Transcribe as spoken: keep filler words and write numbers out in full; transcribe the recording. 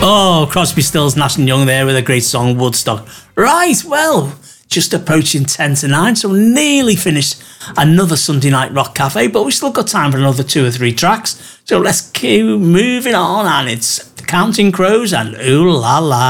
Oh, Crosby, Stills, Nash and Young there with a great song, Woodstock. Right, well, just approaching ten to nine, so nearly finished another Sunday Night Rock Cafe, but we've still got time for another two or three tracks. So let's keep moving on, and it's Counting Crows and Ooh La La.